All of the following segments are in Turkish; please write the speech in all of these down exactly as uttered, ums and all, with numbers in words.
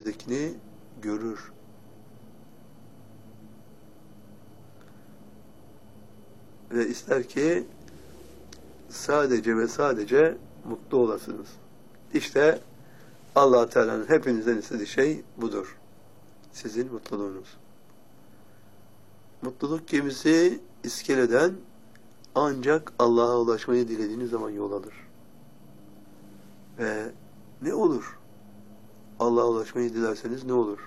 kalbinizdekini görür. Ve ister ki sadece ve sadece mutlu olasınız. İşte Allah Teala'nın hepinizden istediği şey budur. Sizin mutluluğunuz. Mutluluk gemisi iskeleden ancak Allah'a ulaşmayı dilediğiniz zaman yol alır. Ve ne olur? Allah'a ulaşmayı dilerseniz ne olur?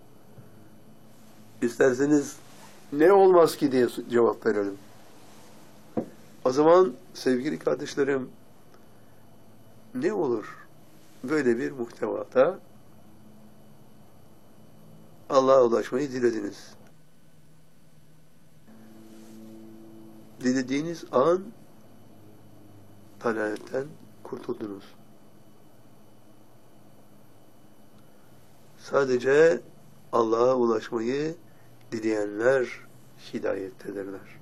İsterseniz ne olmaz ki diye cevap verelim. O zaman sevgili kardeşlerim, ne olur? Böyle bir muhtevada Allah'a ulaşmayı dilediniz. Dilediğiniz an talaletten kurtuldunuz. Sadece Allah'a ulaşmayı dileyenler hidayettedirler.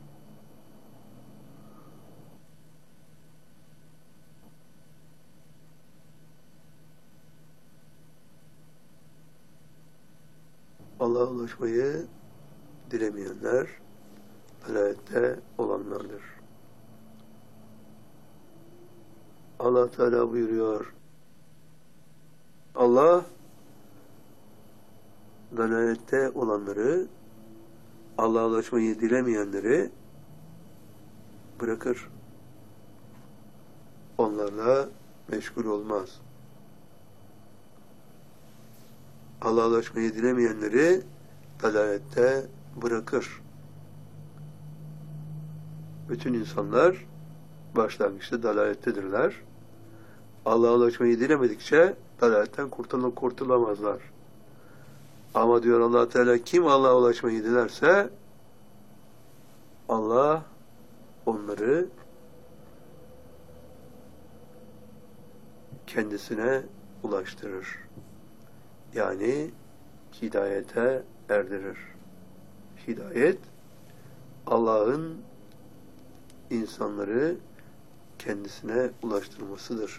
Allah'a ulaşmayı dilemeyenler dalalette olanlardır. Allah Teala buyuruyor, Allah dalalette olanları, Allah'a ulaşmayı dilemeyenleri bırakır. Onlarla meşgul olmaz. Allah'a ulaşmayı dilemeyenleri dalalette bırakır. Bütün insanlar başlangıçta dalalettedirler. Allah'a ulaşmayı dilemedikçe dalaletten kurtul kurtulamazlar. Ama diyor Allah Teala, kim Allah'a ulaşmayı dilerse Allah onları kendisine ulaştırır. Yani hidayete erdirir. Hidayet, Allah'ın insanları kendisine ulaştırmasıdır.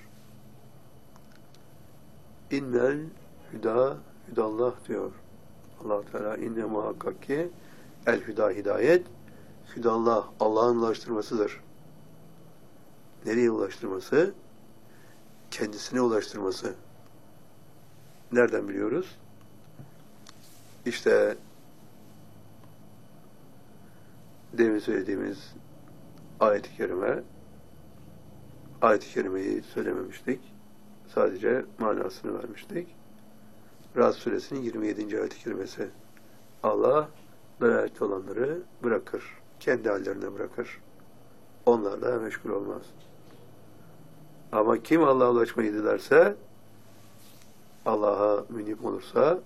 İnnel hüda hüdallah diyor Allah Teala. İnne muhakkak ki el hüda hidayet, hüdallah Allah'ın ulaştırmasıdır. Nereye ulaştırması? Kendisine ulaştırması. Nereden biliyoruz? İşte demin söylediğimiz ayet-i kerime, ayet-i kerimeyi söylememiştik. Sadece manasını vermiştik. Ra'd suresinin yirmi yedinci ayet-i kerimesi. Allah dalalette olanları bırakır. Kendi hallerine bırakır. Onlarla meşgul olmaz. Ama kim Allah'a ulaşmayı dilerse, Allah'a münip olursa,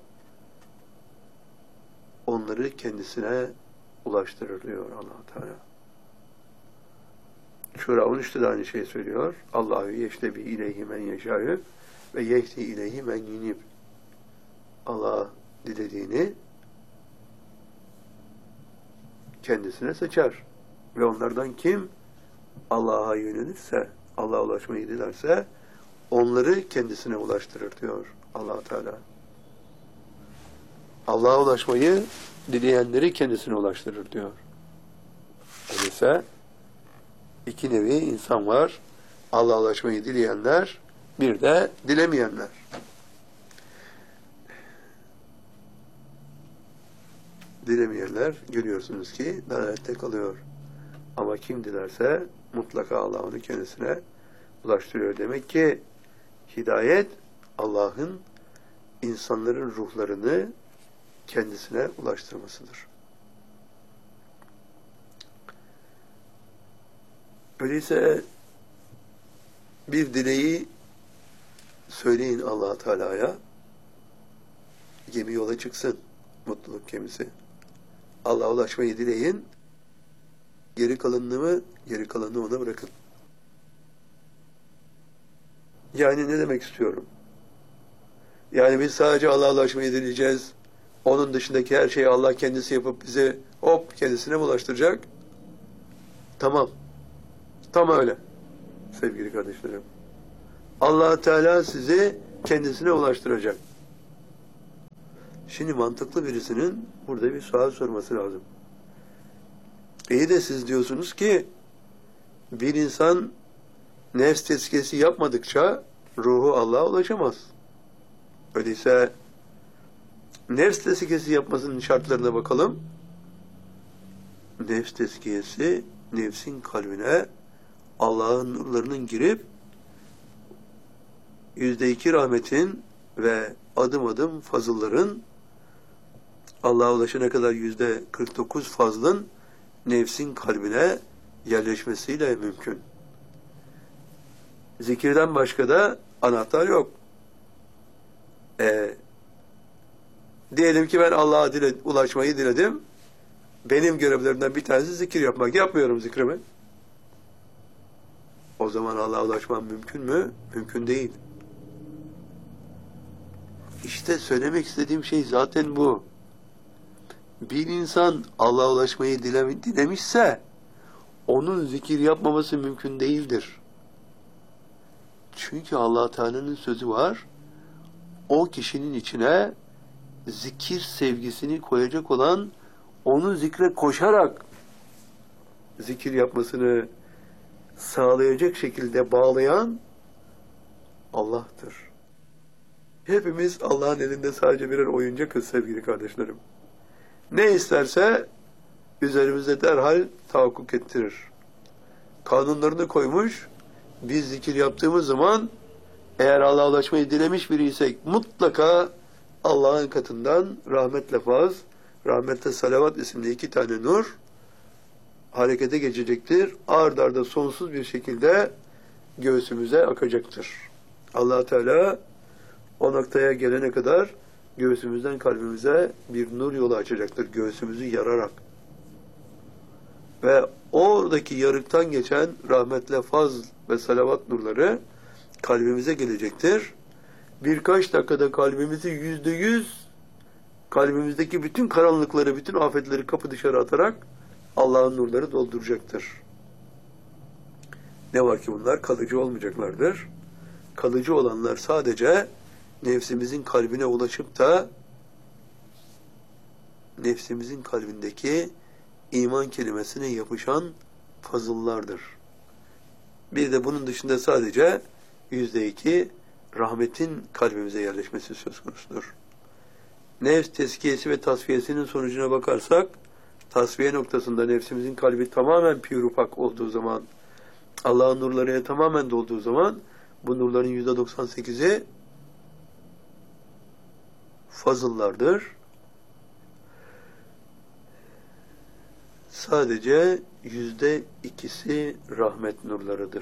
onları kendisine ulaştırır diyor Allah Teala. Şura on üçte de aynı şeyi söylüyor. Allahu yeştebi ileyhi men yeşâ'ü ve yehdi ileyhi men yunib. Allah dilediğini kendisine seçer. Ve onlardan kim Allah'a yönelirse, Allah'a ulaşmayı dilerse, onları kendisine ulaştırır diyor Allah Teala. Allah'a ulaşmayı dileyenleri kendisine ulaştırır diyor. Öyleyse iki nevi insan var. Allah'a ulaşmayı dileyenler, bir de dilemeyenler. Dilemeyenler görüyorsunuz ki dalalette kalıyor. Ama kim dilerse mutlaka Allah onu kendisine ulaştırıyor. Demek ki hidayet Allah'ın insanların ruhlarını kendisine ulaştırmasıdır. Öyleyse bir dileği söyleyin Allah Teala'ya, gemi yola çıksın, mutluluk gemisi. Allah'a ulaşmayı dileyin, geri kalanını, geri kalanını ona bırakın. Yani ne demek istiyorum? Yani biz sadece Allah'a ulaşmayı dileyeceğiz. Onun dışındaki her şeyi Allah kendisi yapıp bizi hop kendisine ulaştıracak. Tamam. Tam öyle. Sevgili kardeşlerim. Allah Teala sizi kendisine ulaştıracak. Şimdi mantıklı birisinin burada bir sual sorması lazım. İyi de siz diyorsunuz ki bir insan nefs tezkiyesi yapmadıkça ruhu Allah'a ulaşamaz. Öyleyse nefs tezkiyesi yapmasının şartlarına bakalım. Nefs tezkiyesi, nefsin kalbine Allah'ın nurlarının girip yüzde iki rahmetin ve adım adım fazılların Allah'a ulaşana kadar yüzde kırk dokuz fazlın nefsin kalbine yerleşmesiyle mümkün. Zikirden başka da anahtar yok. Ee, diyelim ki ben Allah'a dile, ulaşmayı diledim. Benim görevlerimden bir tanesi zikir yapmak. Yapmıyorum zikrimi. O zaman Allah'a ulaşmam mümkün mü? Mümkün değil. İşte söylemek istediğim şey zaten bu. Bir insan Allah'a ulaşmayı dile, dilemişse onun zikir yapmaması mümkün değildir. Çünkü Allah Teala'nın sözü var. O kişinin içine zikir sevgisini koyacak olan, onu zikre koşarak zikir yapmasını sağlayacak şekilde bağlayan Allah'tır. Hepimiz Allah'ın elinde sadece birer oyuncakız sevgili kardeşlerim. Ne isterse üzerimizde derhal tahakkuk ettirir. Kanunlarını koymuş, biz zikir yaptığımız zaman eğer Allah'a ulaşmayı dilemiş biriysek mutlaka Allah'ın katından rahmetle faz, rahmetle salavat isimli iki tane nur harekete geçecektir. Ard arda sonsuz bir şekilde göğsümüze akacaktır. Allah Teala o noktaya gelene kadar göğsümüzden kalbimize bir nur yolu açacaktır. Göğsümüzü yararak. Ve oradaki yarıktan geçen rahmetle faz ve salavat nurları kalbimize gelecektir. Birkaç dakikada kalbimizi yüzde yüz, kalbimizdeki bütün karanlıkları, bütün afetleri kapı dışarı atarak Allah'ın nurları dolduracaktır. Ne var ki bunlar kalıcı olmayacaklardır. Kalıcı olanlar sadece nefsimizin kalbine ulaşıp da nefsimizin kalbindeki iman kelimesine yapışan fazıllardır. Bir de bunun dışında sadece yüzde iki rahmetin kalbimize yerleşmesi söz konusudur. Nefs tezkiyesi ve tasfiyesinin sonucuna bakarsak, tasfiye noktasında nefsimizin kalbi tamamen pür-ü-pak olduğu zaman, Allah'ın nurlarıyla tamamen dolduğu zaman, bu nurların yüzde doksan sekizi fazıllardır. Sadece yüzde ikisi rahmet nurlarıdır.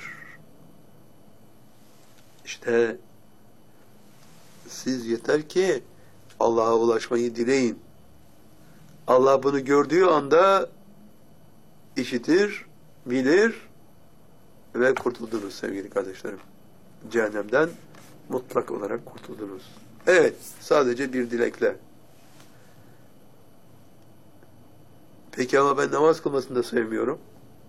İşte siz yeter ki Allah'a ulaşmayı dileyin. Allah bunu gördüğü anda işitir, bilir ve kurtuldunuz sevgili kardeşlerim. Cehennemden mutlak olarak kurtuldunuz. Evet, sadece bir dilekle. Peki ama ben namaz kılmasını da sevmiyorum.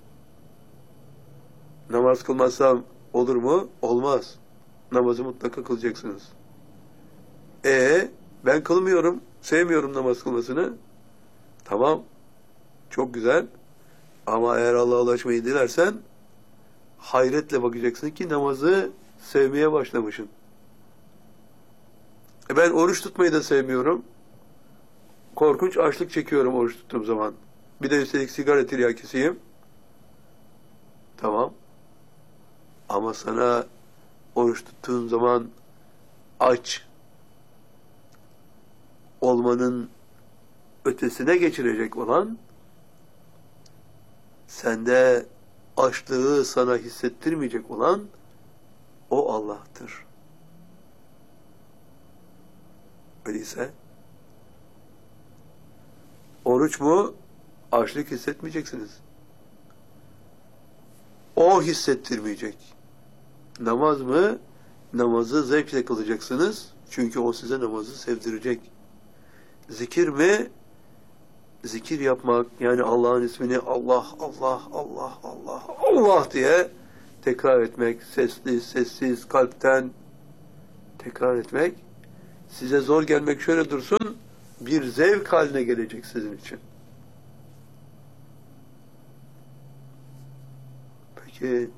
Namaz kılmazsam olur mu? Olmaz. Namazı mutlaka kılacaksınız. E ben kılmıyorum, sevmiyorum namaz kılmasını. Tamam, çok güzel. Ama eğer Allah'a ulaşmayı dilersen, hayretle bakacaksın ki namazı sevmeye başlamışsın. E ben oruç tutmayı da sevmiyorum. Korkunç açlık çekiyorum oruç tuttuğum zaman. Bir de üstelik sigara tiryakisiyim. Tamam. Ama sana oruç tuttuğun zaman aç olmanın ötesine geçirecek olan, sende açlığı sana hissettirmeyecek olan o Allah'tır. Öyleyse oruç mu? Açlık hissetmeyeceksiniz. O hissettirmeyecek. Namaz mı? Namazı zevkle kılacaksınız. Çünkü o size namazı sevdirecek. Zikir mi? Zikir yapmak, yani Allah'ın ismini Allah, Allah, Allah, Allah, Allah diye tekrar etmek, sesli, sessiz, kalpten tekrar etmek, size zor gelmek şöyle dursun, bir zevk haline gelecek sizin için. Peki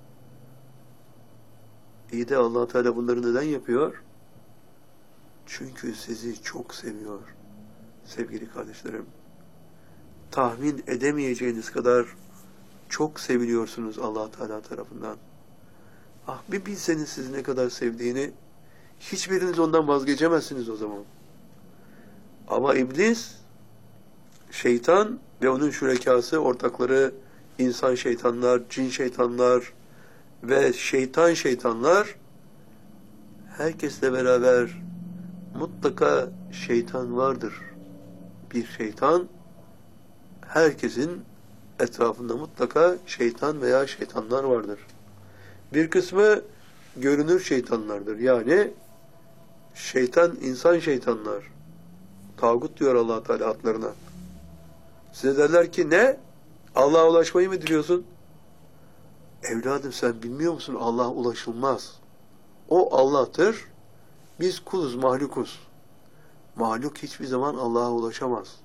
iyi de Allah Teala bunları neden yapıyor? Çünkü sizi çok seviyor sevgili kardeşlerim. Tahmin edemeyeceğiniz kadar çok seviliyorsunuz Allah Teala tarafından. Ah bir bilseniz sizi ne kadar sevdiğini, hiçbiriniz ondan vazgeçemezsiniz o zaman. Ama iblis, şeytan ve onun şürekası, ortakları, insan şeytanlar, cin şeytanlar ve şeytan şeytanlar, herkesle beraber mutlaka şeytan vardır. Bir şeytan, herkesin etrafında mutlaka şeytan veya şeytanlar vardır. Bir kısmı görünür şeytanlardır. Yani şeytan, insan şeytanlar. Tağut diyor Allah Teala adlarına. Size derler ki ne? Allah'a ulaşmayı mı diliyorsun? Evladım sen bilmiyor musun? Allah'a ulaşılmaz. O Allah'tır. Biz kuluz, mahlukuz. Mahluk hiçbir zaman Allah'a ulaşamaz.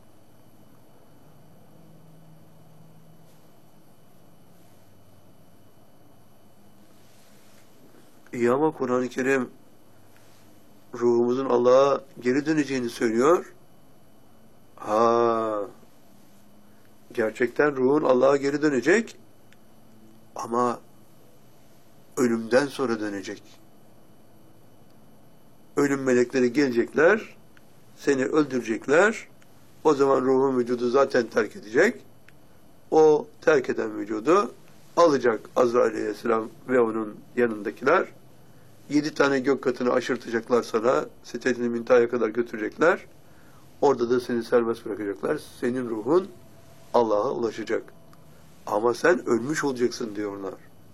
İyi ama Kur'an-ı Kerim ruhumuzun Allah'a geri döneceğini söylüyor. Ha, gerçekten ruhun Allah'a geri dönecek ama ölümden sonra dönecek. Ölüm melekleri gelecekler, seni öldürecekler. O zaman ruhun vücudu zaten terk edecek. O terk eden vücudu alacak Azrail Aleyhisselam ve onun yanındakiler. Yedi tane gök katını aşırtacaklar sana, Sitet-i Münteha'ya kadar götürecekler. Orada da seni serbest bırakacaklar. Senin ruhun Allah'a ulaşacak. Ama sen ölmüş olacaksın diyorlar.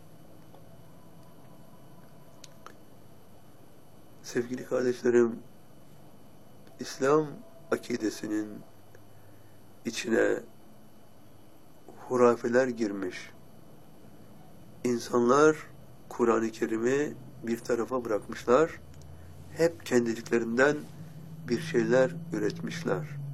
Sevgili kardeşlerim, İslam akidesinin içine hurafeler girmiş. İnsanlar Kur'an-ı Kerim'i bir tarafa bırakmışlar. Hep kendiliklerinden bir şeyler üretmişler.